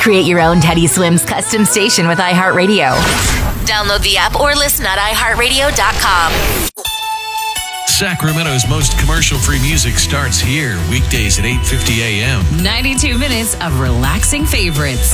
Create your own Teddy Swims custom station with iHeartRadio. Download the app or listen at iHeartRadio.com. Sacramento's most commercial-free music starts here, weekdays at 8:50 a.m. 92 minutes of relaxing favorites.